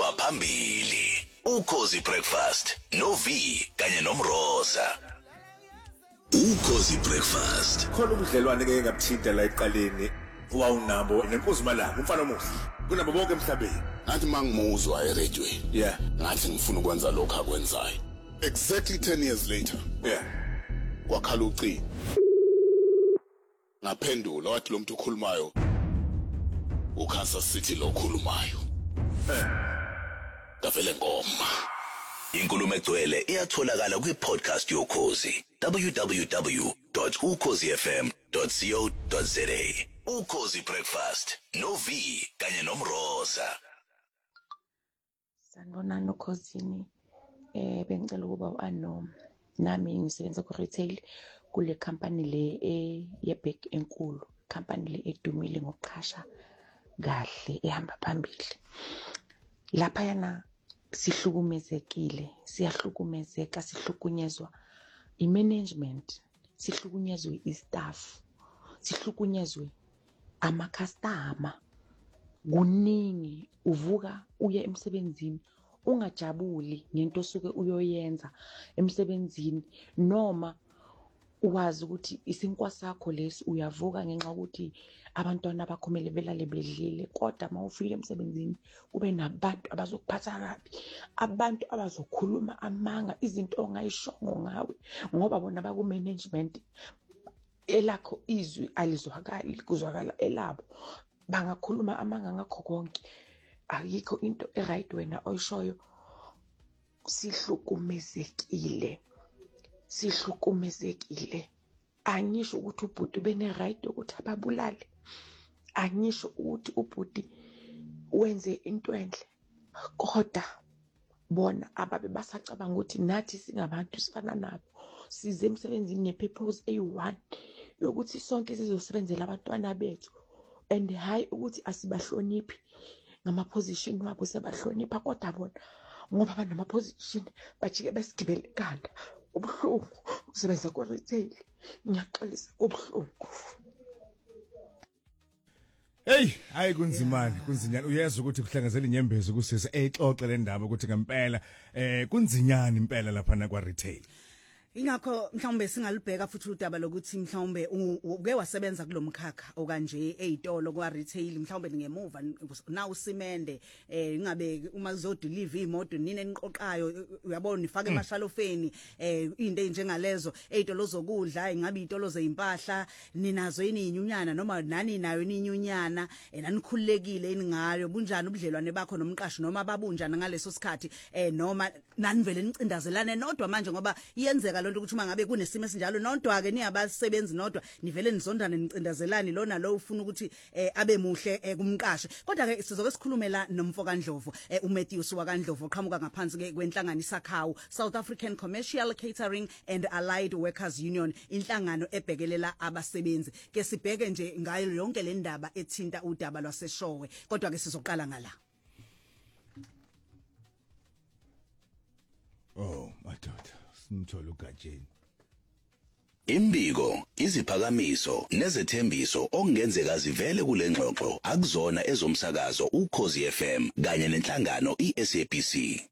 ehamba phambili. Ukhozi Breakfast no V kanye nomroza. Ukhozi Breakfast. Khona ubudlelwane ke ngabuthinta la eqaleni wawunabo nenkosi malanga umfana omuhle kunabo bonke emhlabeni. Ngathi mangimuzwa eradioweni. Yeah. Ngathi ngifuna ukwenza lokho akwenzayo. Exactly 10 years later. Yeah. Wakhala uci. Ngaphendula wathi lo muntu okhulumayo uKansas City lo okhulumayo. Ngavele ngoma. Inkulumo egcwele iyatholakala kwi-podcast yokhozi www.ukhozifm.co.za. Ukhozi Breakfast no V kanye nomroza. Sanibonani ukhosini. Bengicela ukuba nami ngisebenza ku-retail kule company le ye-bag enkulu. Company le edumile ngokuqhasha kahle ehamba phambili. Lapha yana sihlukumezekile, siyahlukumezeka, sihlukunyezwa i-management, sihlukunyezwe i-staff, sihlukunyezwe ama-customer. Kuningi uvuka uye emsebenzini ungajabuli ngento osuke uyoyenza emsebenzini noma uwazi ukuthi isinkwa sakho lesi uyavuka ngenxa ukuthi abantwana bakhomele belale bedlile, kodwa mawufika emsebenzini kube nabantu abazokuphatha kabi, abantu abazokhuluma amanga, izinto ongayishongo ngawe ngoba bona baku-management. Elakho izwi alizwakali, kuzwakala elabo. Bangakhuluma amanga ngakho konke, ayikho into e-right wena oyishoyo. Sihlukumezekile. Angisho ukuthi ubhuti bene-right ukuthi ababulale, angisho ukuthi ubhuti wenze into enhle, kodwa bona ababe basacabanga ukuthi nathi singabantu sifana nabo, size emsebenzini ne-purpose eyi-one yokuthi sonke sizosebenzela abantwana bethu, and hayi ukuthi asibahloniphi ngama-position wabo, sebahlonipha kodwa bona ngoba banama-position bajike besigibele ekhanda. Ubuhlungu ukusebenza ku-retail, ngiyaxolisa, ubuhlungu. Hey, hayi kunzimani, kunzinyana. Uyezwa ukuthi kuhlangazela inyembezi kusisa exoxe le ndaba ukuthi ngempela kunzinyana impela lapha na kwa retail. Ingakho mhlawumbe singalibheka futhi udaba lokuthi mhlawumbe uke wasebenza kulomkhakha okanje ezitolo kwa retail, mhlawumbe ngemuva na usimende ingabe uma uzodeliver imoto nini eniqoqayo, uyabona nifake emashalofeni into enjengalezo ezitolo zokudla, ingabe izitolo zeimpahla ninazo yini inyunyana noma nani nayo ininyunyana nanikhululekile eningayo, bunjani ubudlelwane bakho nomqashi noma babunjana ngaleso sikhathi noma nanivele nicindazelane nodwa manje ngoba iyenzeka lonto ukuthi mangabe kunesimo esinjalo nodwa ke niyabasebenzi nodwa nivele nizondane nicindazelani lona lo ufuna ukuthi abe muhle kumqashe. Kodwa ke sizoke sikhulumela nomfo kaNdlovu, uMatthews wakaNdlovu oqhamuka ngaphansi ke kwenhlangano iSakhawu, South African Commercial Catering and Allied Workers Union, inhlangano ebhekelela abasebenzi. Ke sibheke nje ngayo yonke le ndaba ethinta udaba lwaseShowe, kodwa ke sizoqala ngala. Oh, madoda. Simthola uGajeni. Imbiko, iziphakamiso nezethembiso okungenzeka zivele kule ngxoxo akuzona ezomsakazo Ukhozi FM kanye nenhlangano iSABC.